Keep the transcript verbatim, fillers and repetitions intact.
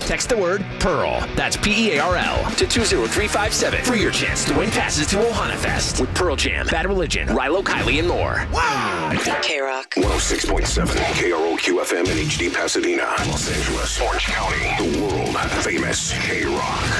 Text the word PEARL, that's P E A R L, to two zero three five seven for your chance to win passes to Ohana Fest with Pearl Jam, Bad Religion, Rilo Kiley, and more. Wow! K-Rock. one oh six point seven K R O Q F M in H D Pasadena, Los Angeles, Orange County, the world famous K-Rock.